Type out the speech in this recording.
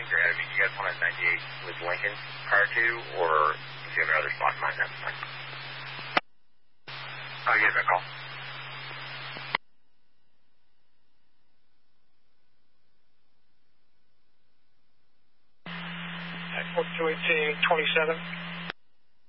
things are ahead of me. You guys want a 98 with Lincoln prior to, or if you have another spot in mind, that's fine. I'll give it a call. 4218, 27.